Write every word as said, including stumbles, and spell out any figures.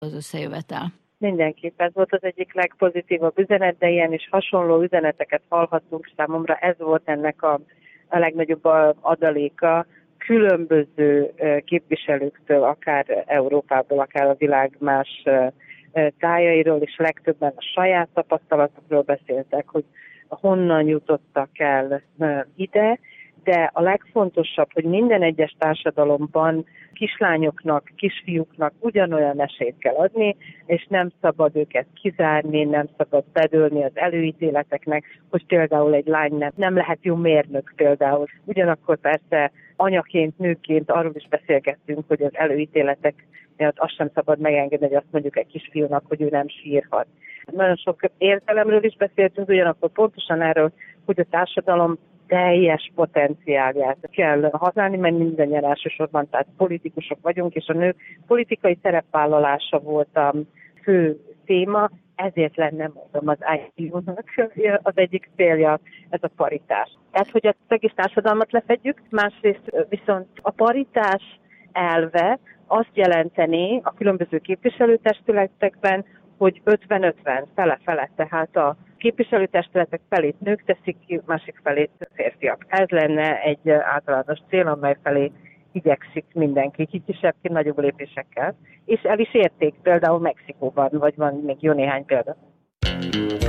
az összejövetel. Mindenképpen ez volt az egyik legpozitívabb üzenet, de ilyen is hasonló üzeneteket hallhattunk. Számomra ez volt ennek a, a legnagyobb adaléka, különböző képviselőktől, akár Európából, akár a világ más tájairól, és legtöbben a saját tapasztalatokról beszéltek, hogy honnan jutottak el ide, de a legfontosabb, hogy minden egyes társadalomban kislányoknak, kisfiúknak ugyanolyan esélyt kell adni, és nem szabad őket kizárni, nem szabad bedőlni az előítéleteknek, hogy például egy lány nem, nem lehet jó mérnök például. Ugyanakkor persze anyaként, nőként arról is beszélgettünk, hogy az előítéletek miatt azt sem szabad megengedni, hogy azt mondjuk egy kisfiúnak, hogy ő nem sírhat. Nagyon sok értelemről is beszéltünk, ugyanakkor pontosan erről, hogy a társadalom teljes potenciálját kell használni, mert mindannyian elsősorban, tehát politikusok vagyunk, és a nők politikai szerepvállalása volt a fő téma, ezért lenne, mondom, az i té u-nak az egyik célja ez a paritás. Tehát, hogy az egész társadalmat lefedjük, másrészt viszont a paritás elve azt jelenteni a különböző képviselőtestületekben, hogy ötven-ötven fele-fele, tehát a képviselőtestületek felét nők teszik ki, másik felét férfiak. Ez lenne egy általános cél, amely felé igyekszik mindenki, ki kisebb, ki nagyobb lépésekkel, és el is érték például Mexikóban, vagy van még jó néhány példa.